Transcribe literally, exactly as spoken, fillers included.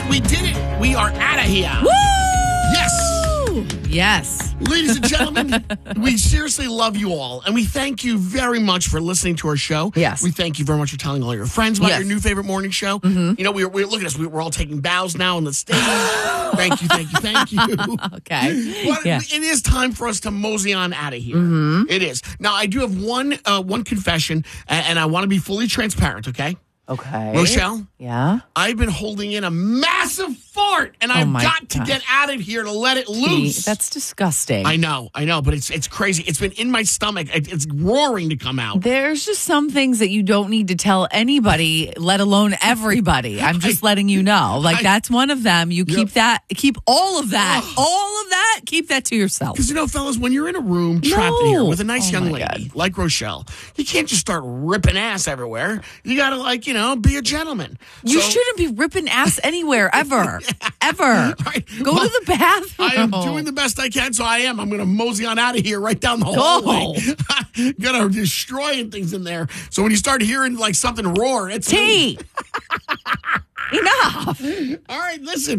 right, we did it. We are out of here. Woo! Yes. Yes. Ladies and gentlemen, we seriously love you all, and we thank you very much for listening to our show. Yes. We thank you very much for telling all your friends about Yes. your new favorite morning show. Mm-hmm. You know, we're, we're look at us. We, we're all taking bows now on the stage. Thank you, thank you, thank you. Okay. But Yeah. it is time for us to mosey on out of here. Mm-hmm. It is. Now, I do have one uh, one confession, and, and I want to be fully transparent, okay? Okay. Rochelle? Yeah. I've been holding in a massive fart, and I've my got to gosh. get out of here to let it loose. That's disgusting. I know, I know, but it's it's crazy. It's been in my stomach. It, it's roaring to come out. There's just some things that you don't need to tell anybody, let alone everybody. I'm just I- letting you know. Like I- that's one of them. You keep Yep. that, keep all of that, Ugh. all of that, keep that to yourself. Because, you know, fellas, when you're in a room trapped in here No. with a nice Oh, young my lady God. like Rochelle, you can't just start ripping ass everywhere. You got to, like, you know, be a gentleman. You So- shouldn't be ripping ass anywhere, ever, ever. right. Go Well, to the bathroom. I am doing the best I can, so I am. I'm going to mosey on out of here right down the Go. hallway. Gonna destroying things in there. So when you start hearing like something roar, it's T. Enough. All right, listen.